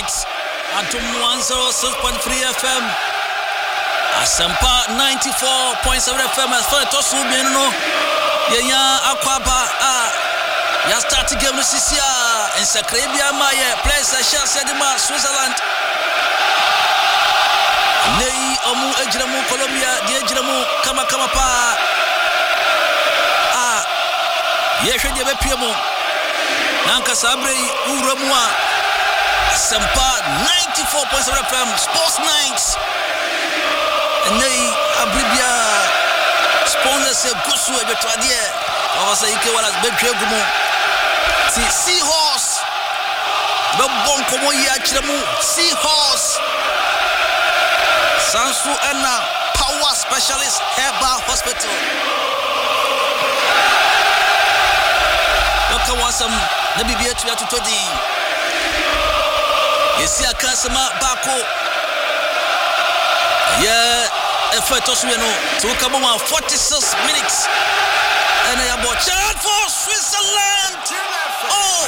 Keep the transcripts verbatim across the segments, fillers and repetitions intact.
Nights Atom one oh six point three F M Asempa ninety-four point seven F M as far as Tosu Bieno Yaya Akwaba ah ya start game no sisia en Sakrabia Maye players a share Sedima Switzerland Nei omu ejiramu Colombia di ejiramu kama kama pa ah yehwe de bepiemo Nanka Sabre Uramwa Sempa ninety-four point seven F M Sports Nights Nei Abribia sponsors Gusu Ebetwadie Awasa ike wala betwe gumo Si Seahorse Babon komo ya chiremu Seahorse Sansu Ena Power Specialist Herbal Hospital Waka wasam na bibia tu ya tutodi Yesi akasema bako Yeah Effort osweno to come on forty-six minutes and I have a chance for Switzerland. Oh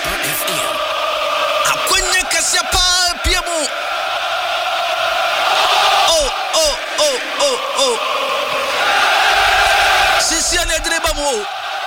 Akwenya kasiapa piemo Oh oh oh oh oh Sisi ane dreba mo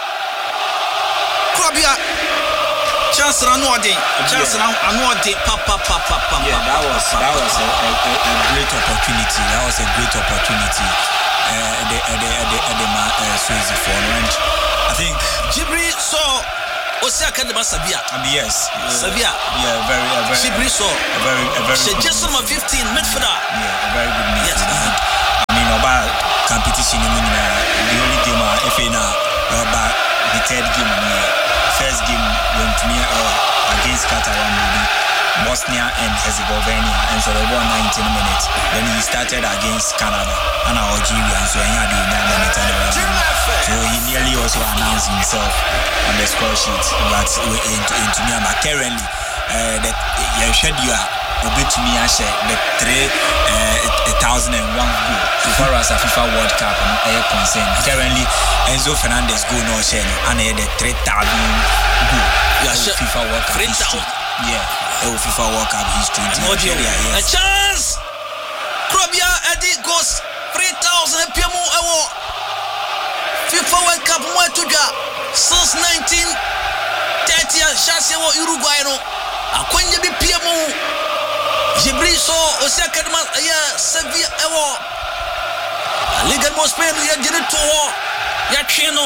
Krabia chance Anwadi chance Anwadi papa papa papa yeah that was that was a, a, a, a great opportunity that was a great opportunity uh, the the the the man Swayze for and I think Jibri saw Osaka de Masabia I mean yes uh, Sabia yeah very a very Jibri saw a very a very she just number fifteen midfielder yeah a very good midfielder yes. I mean about competition in the only game F A now about the third game first game went to me uh, against Qatar Bosnia and Herzegovina and so they won nineteen minutes then he started against Canada and Algeria and so he had nine minutes so he nearly also announced himself on the score sheet but into, into me but currently uh, that you should you obey to me and share the three uh, a thousand and one goal so far as a FIFA World Cup and uh, concern currently Enzo Fernandez go no share and uh, the three thousand goal yeah, sure. FIFA World Cup history yeah uh, FIFA World Cup history yeah, a chance Krabia Eddie goes three thousand piemo ewo FIFA World Cup mo tuja since nineteen thirty chance ewo Uruguay no akwanya bi piemo Jibri so Osaka de ya Sevilla ewo Liga mo Spain ya direto ya twino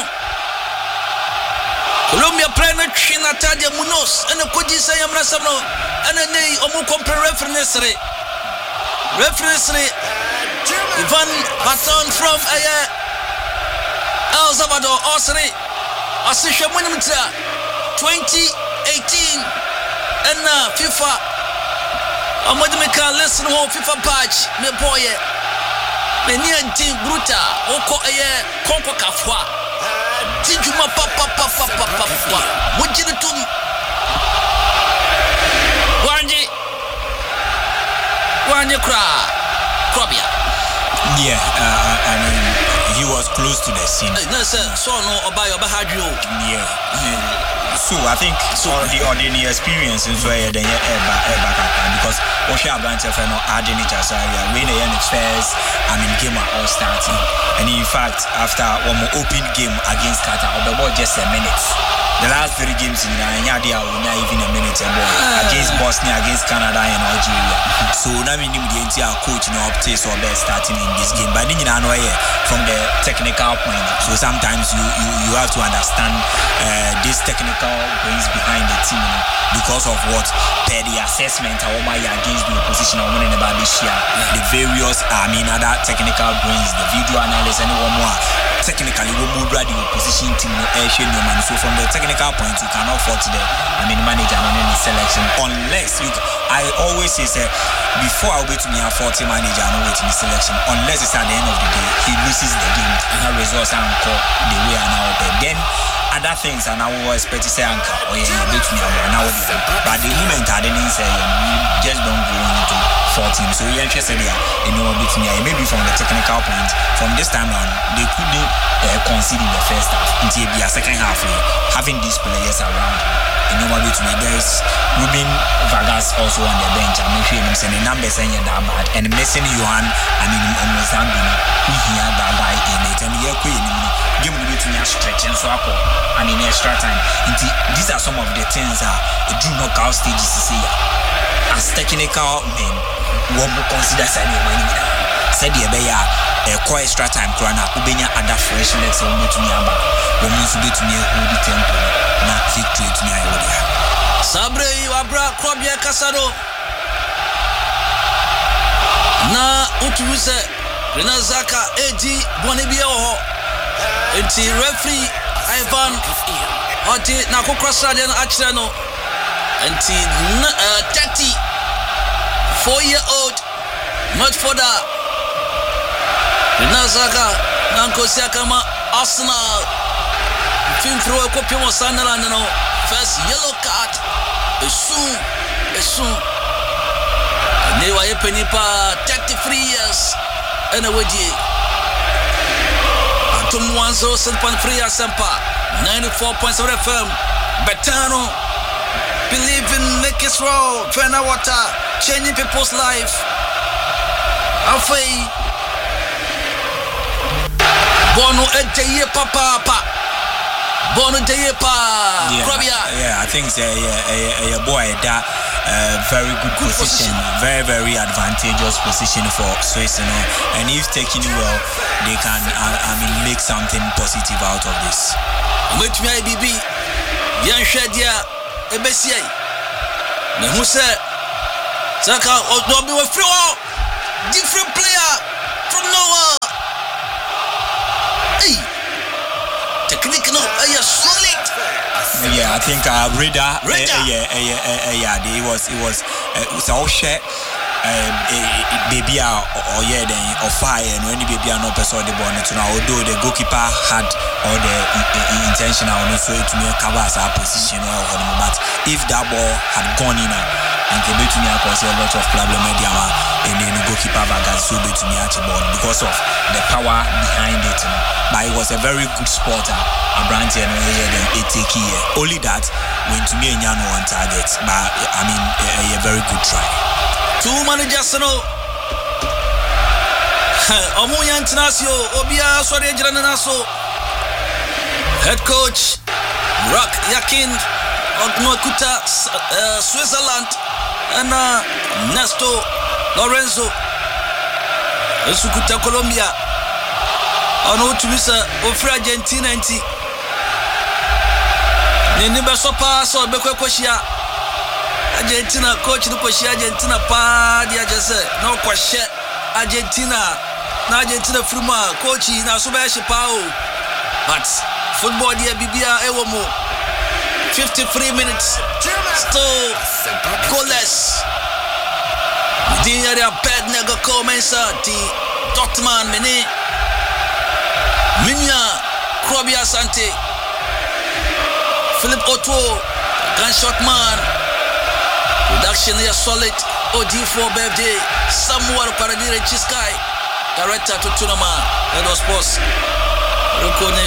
Colombia play na twina Tadia Munoz and koji say amra samno and nei omu compare reference re reference re Ivan Baton from uh, El Salvador Osre Asisha Munimta twenty eighteen and uh, FIFA Amadi me can listen ho FIFA patch me boy me ni anti bruta oko eye konko kafwa tijuma papa papa papa papa mujiri tum wanje wanje kra Krabia yeah uh, I mean he was close to the scene no sir so no obayo bahadwo yeah so I think so the ordinary experience is where the eba eba because Osha Branch of no adding it as area when the end first I mean game all starting and in fact after one more open game against Qatar about just a minute the last three games in Nigeria we not even a minute against Bosnia against Canada and Algeria so now we need the entire coach no update so best starting in this game but you know from the technical point so sometimes you you, you have to understand uh, this technical brains behind the team you know, because of what per the assessment how my against the opposition or winning about this year the various I mean other technical brains the video analysis and one more technically we move the opposition team no air shade no man so from the technical point you cannot fault the I mean manager and any selection unless you I always say say before I wait to me a forty manager and wait in the selection unless it's at the end of the day he loses the game and results and call the way and now then other things and I will expect to say anchor or yeah wait to me now but the moment I didn't say you just don't go into fourteen so you're interested here you know bit me maybe from the technical point from this time on they couldn't uh, concede in the first half until the second half having these players around you know bit me there's Ruben Vargas also on the bench. I'm not sure him saying the numbers ain't that bad. And missing Johan, I mean, almost that who he had that guy in it. And yeah, queen, give me to me stretching so I mean, extra time. These are some of the things that the drew knockout stages to see. As technical men, one will consider signing money. Said the Beya, a quiet extra time, Krana, Ubenya, other freshness, or to me about when you be to me, who the temple, not victory to me. Sabre, Abra, Krobia Casado. Na Utuse, Renazaka, Edi, Bonibio, Enti referee, Ivan, Oti, Nako Crossradian Achano, Enti thirty, four year old, much for that. Renazaka, Nanko Siakama, Arsenal, Film throw a copy of Sunderland, no. First yellow card, a soon, a soon. They were a penny pa thirty-three years and a wedgie. Antum Wanzo, Sempan Fria Sempa, ninety-four point seven F M. Betano, believe in make it raw, Fena water, changing people's life. Afei, Bono Ejeye Papa Pa. Bono Deyepa, yeah, yeah, I think it's a, a, a, a boy that uh, very good, good position, position, very very advantageous position for Swiss, you know. And if taking it well, they can, I, I mean, make something positive out of this. Which may be be, Yan Shadia, Ebesia, Nehusa, Saka, or Dobby with different player from nowhere. Hey. Technical, uh, solid. Yeah, I think uh, Rida, Rida. Uh, yeah, uh, yeah, uh, uh, yeah, it was, it was, uh, it was all share. Um, baby, or yeah, then or fire, and when the baby are not person the ball to now. Although the goalkeeper had all the intention, I also to make cover as our position or whatever. But if that ball had gone in, and the to me, I cause a lot of problem with the and then the goalkeeper Vargas so to me at the ball because of the power behind it. But it was a very good spotter. A branch and then take here. Only that went to me and Yano on target. But I mean, a, a very good try. Two managers, no. Omuya Internacio, Obia Swarejananaso. Head coach Rock Yakin Ognokuta, uh, Switzerland, and uh, Nesto Lorenzo Sukuta, Colombia. Ono Tumisa of Argentina. Neniba Sopa, so Beko Koshia. Argentina coach no Koshia Argentina pa dia jese no kwashe Argentina na Argentina fruma coach na so ba she pa o but football dia bibia e wo mo fifty-three minutes still goalless within area bad nega commensa di Dortmund mene Minya Krobia Sante Philip Otto gunshot man. Production is solid. O D four birthday. Samuel Paradire Chiskai. Director to Tunama. Head of Sports. Rukone.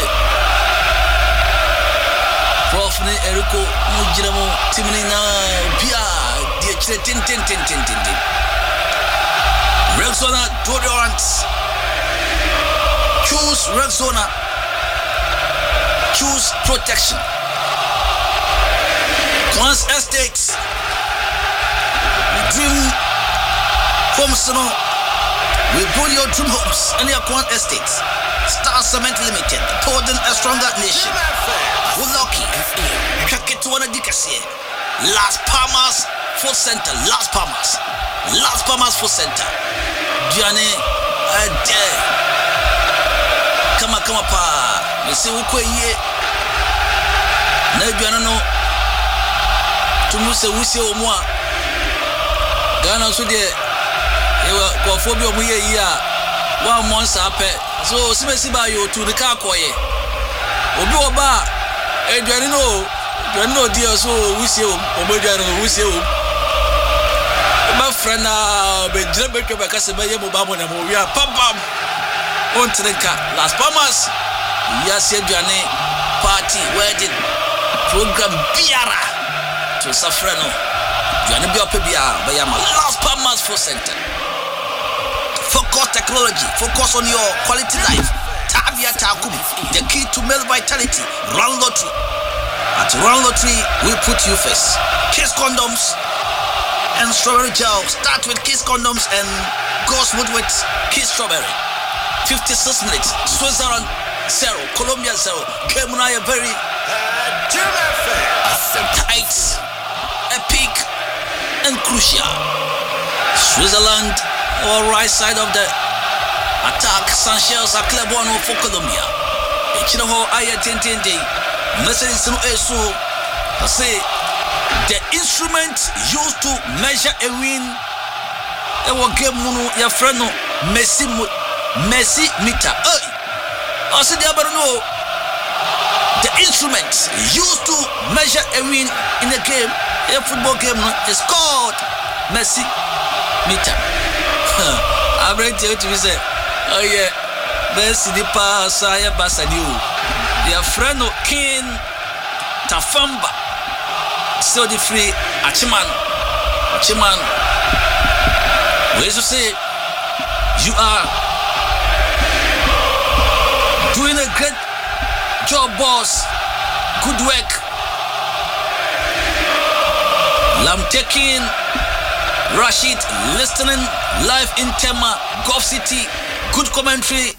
Prof ne Eriko Mujiramo. Timini na Pia. Dia Chile Tin Tin Tin Tin Tin Tin. Rexona Deodorants. Choose Rexona. Choose protection. Quans Estates. Dream homes, no. We build your dream homes and your Quant Estates. Star Cement Limited, Porden a stronger nation. We're lucky. Check it to one of the Las Palmas Food Center. Las Palmas. Las Palmas Food Center. Gianni, a day. Come on, come on, pa. You see, who quay ye? Maybe I don't know. To Musa, we see more. Ghana so de kwa phobia mu ye yi a one month ape so simesi ba yo to the car koye obi oba edwani no edwani no dia so wusie o obedwani no wusie o ba frana be jira be twa ka se ba ye mo ba mo na mo wi a pam on trenka Las Palmas ya se edwani party wedding program biara to Safreno. You are not be a last Palmas for center. Focus technology, focus on your quality life. Tavia Takum, the key to male vitality. Run lottery. At Run Lottery, we put you first. Kiss condoms and strawberry gel. Start with Kiss condoms and go smooth with Kiss strawberry. fifty-six minutes. Switzerland zero, Colombia zero. Kemuna very tight, epic, and crucial. Switzerland, or right side of the attack. Sanchez a club one for Colombia. Chinoho Aya Tintindi. Message no eso. I say the instrument used to measure a win. Ewo game muno ya friend no Messi Messi meter. Hey, I say the other no. The instrument used to measure a win in a game, a football game, is called Messi meter. I'm ready to say, oh yeah, Messi the pass, I have Basadiu. Their friend King Tafamba, still the free Achiman. Achiman, where you say you are doing a great job, boss. Good work. Lam taking Rashid listening live in Tema, Gulf City. Good commentary.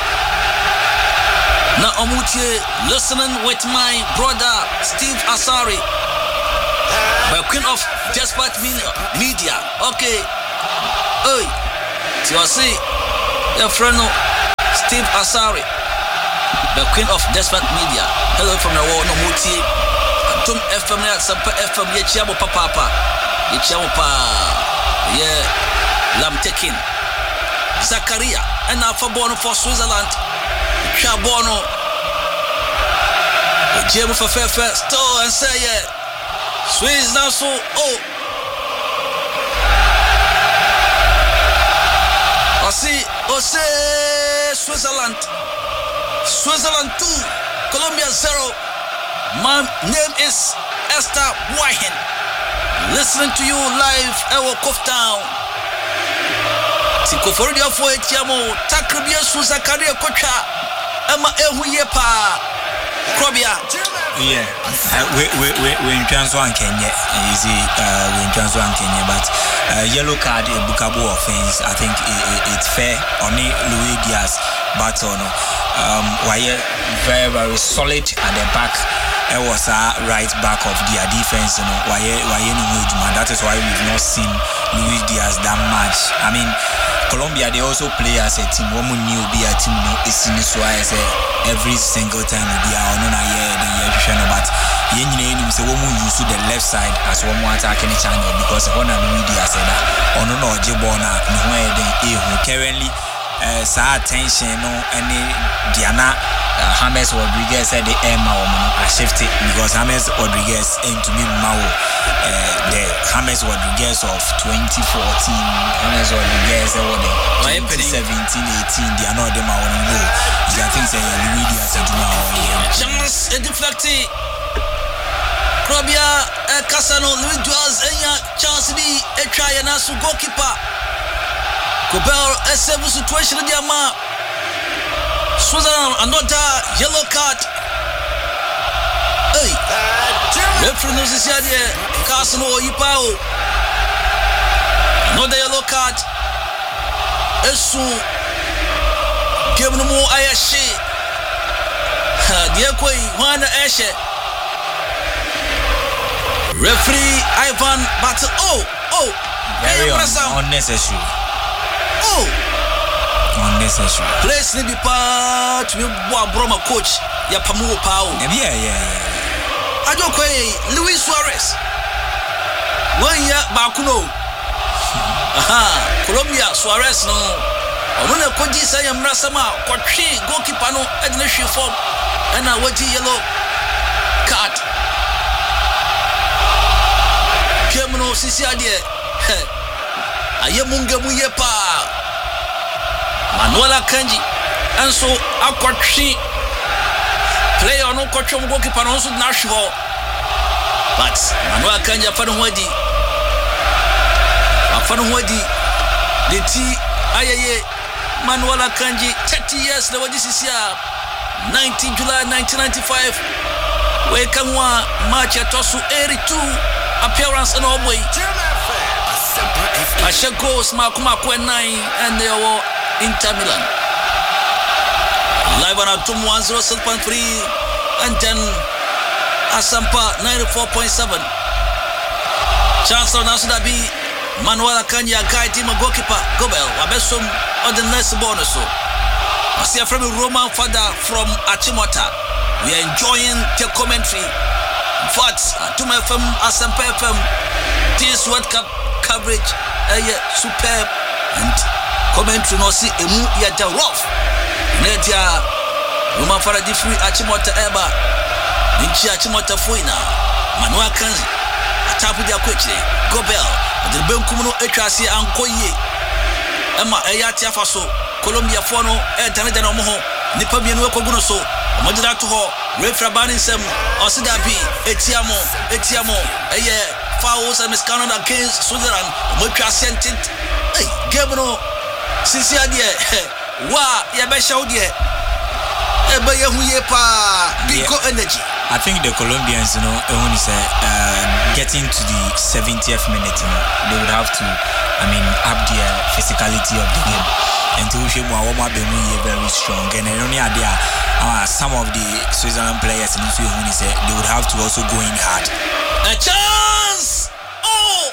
Now Omutie listening with my brother Steve Asari, by Queen of Despot Media. Okay. Hey, so I see your friend Steve Asari, the Queen of Despot Media. Hello from the world, no Muti. Tum F M, Sampa F M, Yechiabo Papa, Yechiabo Pa, yeah, Lam Tekin, Zakaria, and Alpha Bono for Switzerland, Chabono, Jim for Fair Store and say, yeah, Swiss now so, oh, I see, I say, Switzerland. Switzerland two, Colombia zero. My name is Esther Wahin. Listening to you live, Ewo Koftown. Tiko Florida for Etiamo, Takribia Suzakaria Kocha, Emma Ehuyepa, Krobia. Yeah, uh, we we we we in Transwan Kenya, easy. Uh, we in Transwan Kenya, but uh, yellow card, a bookable offense. I think it, it, it's fair. Only Luis Diaz battle, no. Um, why very very solid at the back. It was a right back of their defense, you know. Why why that is why we've not seen Luis Diaz that much. I mean, Colombia, they also play as a team. One new be a team, no, it's in this way. I say every single time we be out on a year, the year to show, but you know, say one more use the left side as one more attacking the channel because one of Luis Diaz said that on no Jibona, no way they currently. Uh, sa attention no any Diana uh, James Rodriguez said the Emma woman I shifted because James Rodriguez into me Mao uh, the James Rodriguez of twenty fourteen James Rodriguez or the twenty seventeen eighteen they are not them I want to know I think say Luis Diaz said now chance a deflecti Krobia Casano Luis Diaz enya chance be a try and asu goalkeeper Gobel a seven situation in Yama Switzerland another yellow card. Hey, referee knows this idea. Casino Ipao another yellow card. Esu give no more Ayashi. Diakoi Juana Ashe. Referee Ivan Battle. Oh, oh, very un- unnecessary. Oh, unnecessary. Place ni be part me boa broma coach ya pamu pao. Yeah, yeah, yeah. Ajo kwe Luis Suarez. One year bakuno. Aha, Colombia Suarez no. Ono na koji sa ya mrasama kwa twi goalkeeper no edna hwe form. Na wati yellow card. Kemno sisi ade. Aye munga muye pa. Manuela Kanji and so Aquatri player no coach goalkeeper no so national but Manuel Akanji afano hodi afano hodi the T ayeye Manuel Akanji thirty years na wadi sisia nineteenth July nineteen ninety-five we kanwa match atosu eighty-two appearance and away Asha goes Makuma Kwen nine and they were Inter Milan live on Atom one oh six point three and then Asampa ninety-four point seven Chancellor Nasudabi Manuel Akanji guide team goalkeeper Gobel Wabesum on the next bonus so I see a from Roman father from Achimota. We are enjoying the commentary. But to my F M, Asampa F M, this World Cup coverage, uh, yeah, superb and commentary. No see emu ya the rough. Nedia Roman father di free Achimota eba. Ninchi Achimota fuina. Manuel Akanji atapu dia quickly. Gobel. The Benkumu etrasi ankoye. Emma eyati afaso. Colombia fono e tanada no mo nipa mienu ekoguno so omodira to ho refra banisem osidabi etiamo etiamo eye fouls and misconduct against Switzerland omotwa sentent hey game no sisi ade wa ya be show de e be ye huye pa biko energy. I think the Colombians, you know, when you say uh, getting to the seventieth minute, you know, they would have to, I mean, up their physicality of the game. And to show more, more very strong. And then only idea, uh, some of the Switzerland players, and when you say they would have to also go in hard. A chance! Oh!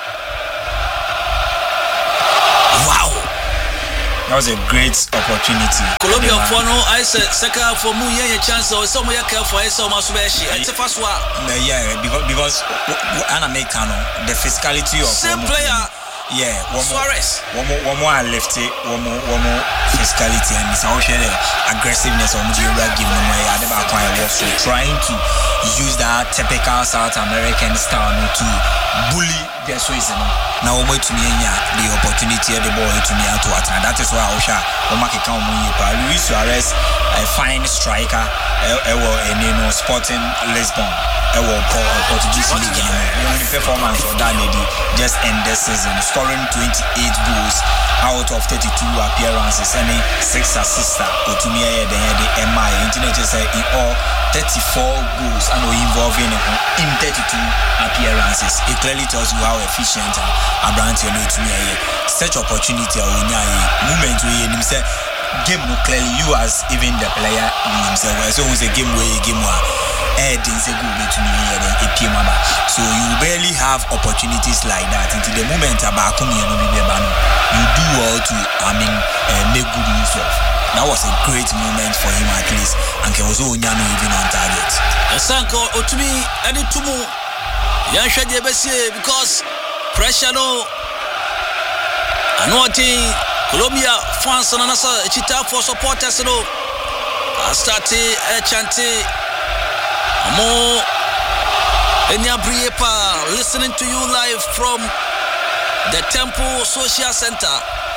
Wow! That was a great opportunity. Colombia for no, I said second for me a chance or some more care for so much beshi. It's the first one. Yeah, because because an Americano, the physicality of same player. Yeah, one more, Suarez. One more, one more lefty, one more, one more physicality, and it's also the aggressiveness of Mujira giving them away. I never quite was so trying to use that typical South American style to bully their Swiss. Now, I'm going to me the opportunity of the ball to me out to attack. That is why I was sure Luis Suarez, a fine striker, a Sporting Lisbon. A Portuguese league, the only performance of that lady just end this season, scoring twenty-eight goals out of thirty-two appearances and six assists. Otumia the M I internet say in all thirty-four goals and involving in thirty-two appearances. It clearly tells you how efficient Abrante Otumia such opportunity or moment we himself. Game no clearly you as even the player himself. So it was a game where a game where so you barely have opportunities like that until the moment about you do well to I mean uh, make good use of. That was a great moment for him at least, and he was even on target. Sanko Otumi Edi Tumu Yansha Debesi because pressure no Anoti Colombia fans and Nasa Chita for supporters no started a chanting Mo Enyabriepa listening to you live from the Temple Social Center.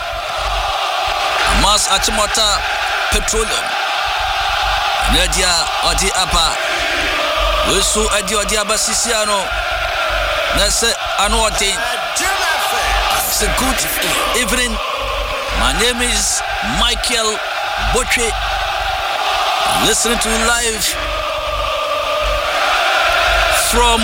Mas Achimota Petroleum. Nadia Odi Abba. Wesu Adi Odi Abba Sisiano. Nase Anwati. It's a good evening. My name is Michael Botre. Listening to you live from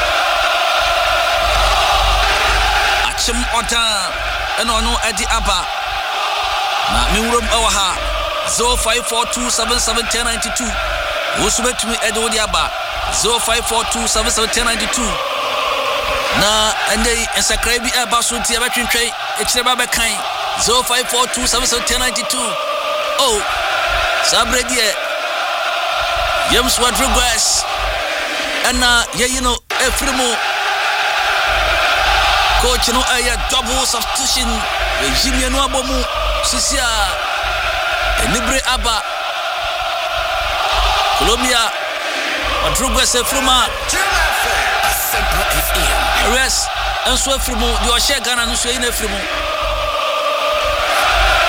Achim Oda and Ono Edi Abba. Na Mimurum Awaha zero five four two seven seven one zero nine two. Usubet me Edi Odi Abba zero five four two seven seven one zero nine two. Na and they ensacred be a basunti a battery tray. It's never back kind zero five four two seven seven one zero nine two. Oh, Sabredia James Rodriguez. And uh, yeah, you know, Efremo coach, you know, a double substitution. Jimmy Nwabomu, Sisia, Nibre Abba, Colombia, Rodriguez Efrema, Rest, and so Efremo, you are sharing Ghana, and so in Efremo.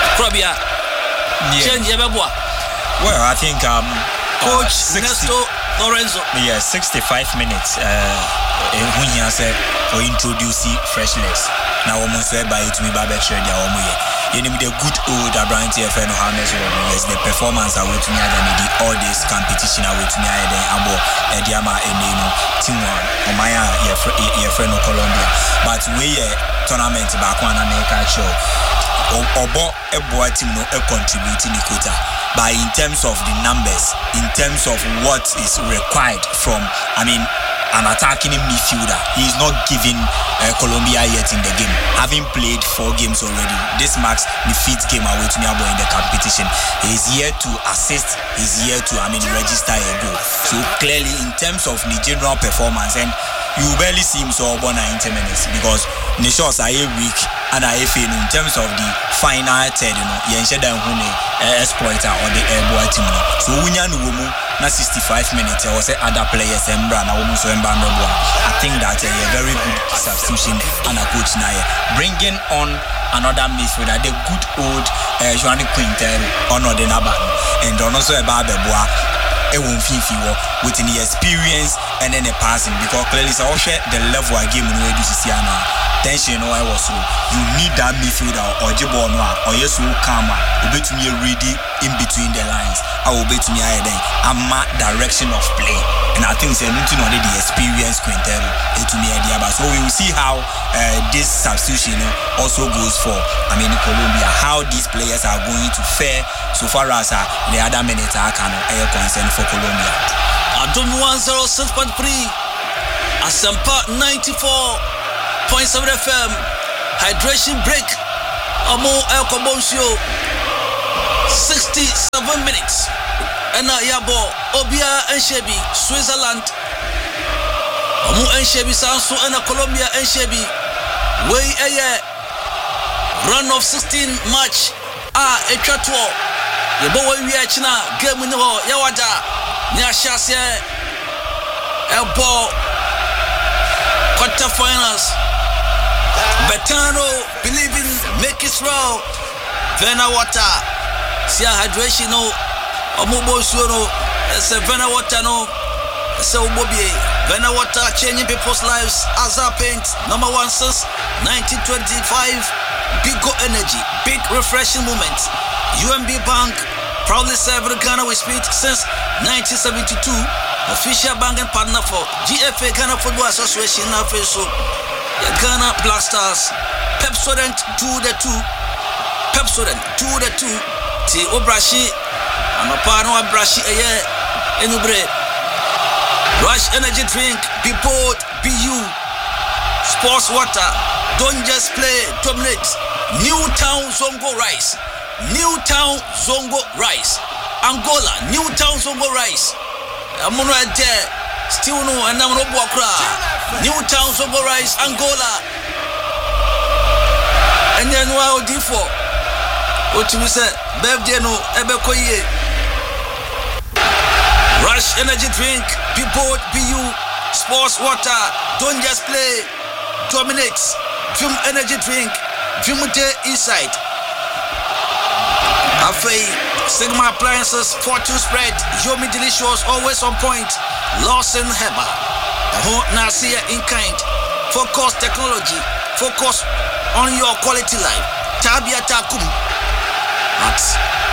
Probia, change Yababwa. Well, I think um, Coach uh, Nesto Lorenzo. Yeah, sixty-five minutes. Uh, when he said for introducing fresh legs. Now almost by it me babe trade ya omo ye. You know the good old Abraham T F N James Rodriguez, the performance I went to me than the all this competition I went to me then abo Ediama Eneno team one or my your friend of Colombia. But we tournament back one America show. Obo a boy team no a contributing quota. But in terms of the numbers, in terms of what is required from, I mean, an attacking midfielder, he is not giving uh, Colombia yet in the game. Having played four games already, this marks the fifth game away to Niabo in the competition. He is here to assist. He is here to, I mean, register a goal. So clearly, in terms of the general performance, and you barely see him so over ninety minutes because the shots are weak and I feel in terms of the final third, you know, you ensure that who exploiter or the airboy team. So we know na sixty-five minutes I was other players embra na woman so emba mbo. I think that a very good substitution and a coach na bringing on another midfielder, the good old uh, Joan Quintel on the Naba and also about the boy e won fifi wo with the experience and then the passing because clearly so share the level of game no do see ana tension no I was so you need that midfielder or jibo no or yes who calm obetumi ready in between the lines I will bet me I then ama direction of play and I think say nothing on the experience Quintero it to me idea but so we will see how uh, this substitution also goes for I mean Colombia how these players are going to fare so far as uh, the other minutes are can uh, concern for Colombia. Adum one oh six point three Asampa ninety-four point seven F M hydration break Amo El Combosio sixty-seven minutes and uh, Yabo Obia and Shebi Switzerland Amo and Shebi Sansu and uh, Colombia and Shebi way a year run of sixteen match ah a chatwo Yabo we are China game in the Yawada Nya Shasia Elbo quarterfinals Betano believing make it raw Vena water Sia hydration no Omobo suno Ese Vena water no Ese Umobie Vena water changing people's lives Azar Paint number one since nineteen twenty-five Big go energy big refreshing moments U M B Bank proudly serving Ghana with speed since nineteen seventy-two. Official bank and partner for G F A Ghana Football Association. Now, so the Ghana Black Stars. Pepsodent to the two. Pepsodent to the two. T Obrashi. I'm a partner of Brashi a year. Enubre. Rush energy drink. Be bold. Be you. Sports water. Don't just play. Dominate. Newtown Zongo Rice. Newtown Zongo Rice. Angola, Newtown Zongo Rice. Amuno ade still no and I'm robo akra. Newtown Zongo Rice, Angola. And then wow D four. What you say? Birthday no ebe koye. Rush energy drink, be bold, be you. Sports water, don't just play. Dominate. Film energy drink, film day inside. Afei Sigma Appliances, Fortune Spread, Yomi Delicious, always on point. Lawson Heba, Ho Nasia in kind. Focus technology, focus on your quality life. Tabia Takum. At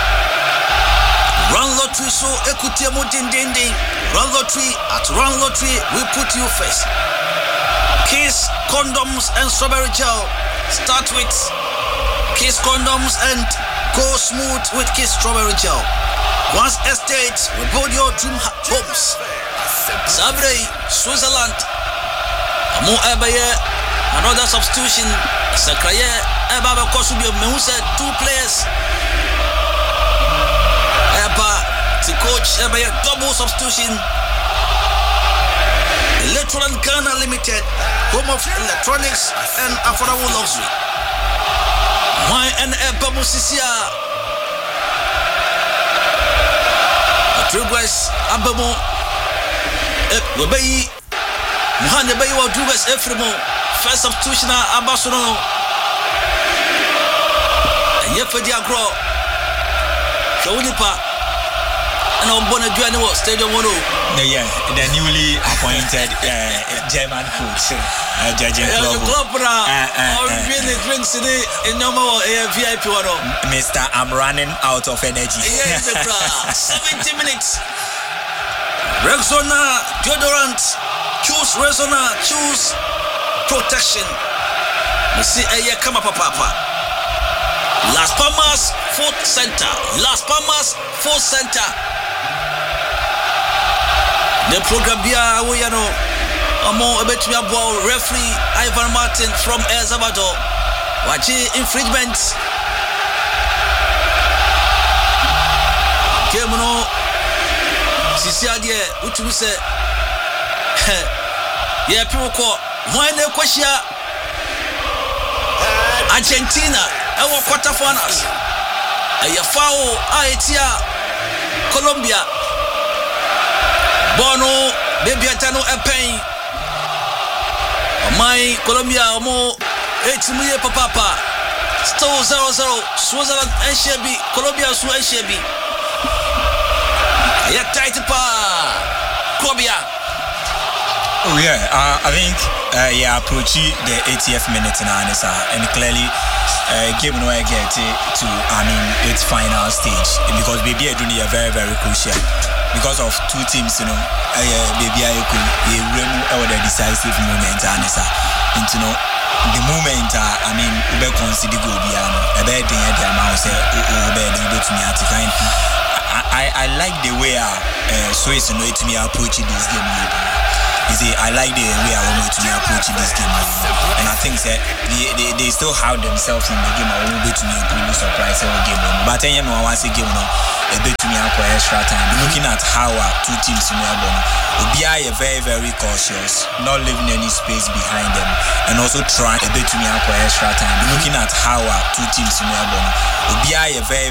Run Lottery, so equity ding ding ding. Run Lottery, at Run Lottery, we put you first. Kiss, condoms, and strawberry gel. Start with Kiss condoms and go smooth with Kiss strawberry gel. Once estate, we build your dream homes. Sabre, Switzerland. Amo Ebaye, another substitution. Sakraye, Eba Kosubio Meuse, two players. Eba, the coach, Ebaye, double substitution. Electronic Ghana Limited, home of electronics and affordable luxury. Why and Eba Musisia Rodriguez Abamo Webeyi Muhane Bayi Rodriguez Efremo first substitution Abasono and Yefedi Agro Shawunipa and on Bonaduane was Stadium one. Yeah, the newly appointed uh, German coach, uh, Judging Club. Club or really drinks in no more V I P one. Mister I'm running out of energy. Yes, seventy minutes. Rexona, deodorant, choose Rexona, choose protection. We see a come up, papa. Las Palmas Fourth Center. Las Palmas Fourth Center. The program bia we you know among a bit me about referee Ivan Martin from El Salvador. Watch infringement. Game no sisi adie utumi se yeah people call why na kwashia Argentina our quarterfinals a foul Haiti Colombia Bono baby atano epen my Colombia mo eight papa still zero zero Switzerland and Shebi Colombia su and Shebi ya tight pa Colombia. Oh yeah, uh, I think uh, yeah approaching the eightieth minute now and clearly uh, game no get to I mean its final stage because baby I do need a very very crucial because of two teams you know uh, baby I could remove the decisive moment and and you know the moment uh, I mean we consider go biano a bad thing at the amount say oh bad you to me at kind I I like the way uh Swiss you know to me approaching this game. You see, I like the way I want to approach this game, and I think that they, they, they still have themselves in the game. I will be to me a really surprise every game, but then you know I want to game now a bit to me for extra time. Looking at how our two teams in the we are very very cautious, not leaving any space behind them, and also trying a bit to me for extra time. Looking at how our two teams in the we are very